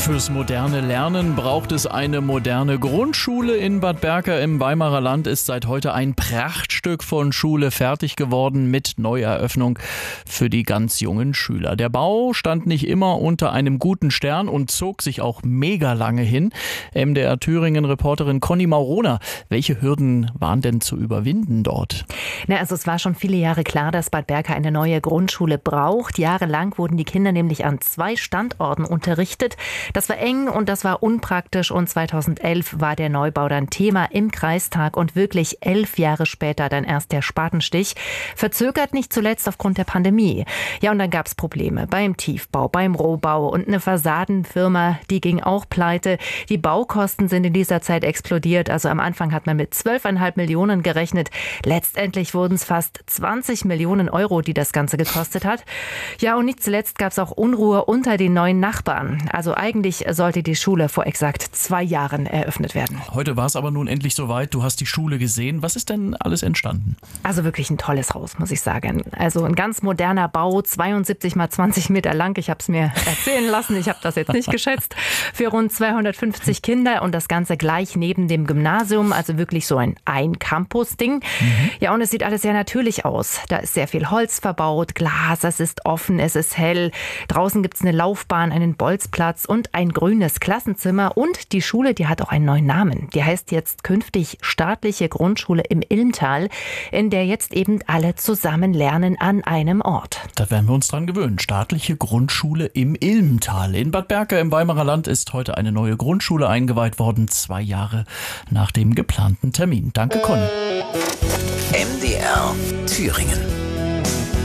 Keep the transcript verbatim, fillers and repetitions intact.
Fürs moderne Lernen braucht es eine moderne Grundschule. In Bad Berka im Weimarer Land ist seit heute ein Prachtstück von Schule fertig geworden mit Neueröffnung für die ganz jungen Schüler. Der Bau stand nicht immer unter einem guten Stern und zog sich auch mega lange hin. M D R Thüringen-Reporterin Conny Maurona, welche Hürden waren denn zu überwinden dort? Na, also es war schon viele Jahre klar, dass Bad Berka eine neue Grundschule braucht. Jahrelang wurden die Kinder nämlich an zwei Standorten unterrichtet. Das war eng und das war unpraktisch und zweitausendelf war der Neubau dann Thema im Kreistag und wirklich elf Jahre später dann erst der Spatenstich. Verzögert nicht zuletzt aufgrund der Pandemie. Ja, und dann gab es Probleme beim Tiefbau, beim Rohbau und eine Fassadenfirma, die ging auch pleite. Die Baukosten sind in dieser Zeit explodiert. Also am Anfang hat man mit zwölfeinhalb Millionen gerechnet. Letztendlich wurden es fast zwanzig Millionen Euro, die das Ganze gekostet hat. Ja, und nicht zuletzt gab es auch Unruhe unter den neuen Nachbarn. Also eigentlich sollte die Schule vor exakt zwei Jahren eröffnet werden. Heute war es aber nun endlich soweit. Du hast die Schule gesehen. Was ist denn alles entstanden? Also wirklich ein tolles Haus, muss ich sagen. Also ein ganz moderner Bau, zweiundsiebzig mal zwanzig Meter lang. Ich habe es mir erzählen lassen. Ich habe das jetzt nicht geschätzt. Für rund zweihundertfünfzig Kinder und das Ganze gleich neben dem Gymnasium. Also wirklich so ein Ein-Campus-Ding. Mhm. Ja, und es sieht alles sehr natürlich aus. Da ist sehr viel Holz verbaut, Glas, es ist offen, es ist hell. Draußen gibt es eine Laufbahn, einen Bolzplatz und ein grünes Klassenzimmer. Und die Schule, die hat auch einen neuen Namen. Die heißt jetzt künftig Staatliche Grundschule im Ilmtal, in der jetzt eben alle zusammen lernen an einem Ort. Da werden wir uns dran gewöhnen. Staatliche Grundschule im Ilmtal. In Bad Berka im Weimarer Land ist heute eine neue Grundschule eingeweiht worden, zwei Jahre nach dem geplanten Termin. Danke, Conny. M D R Thüringen.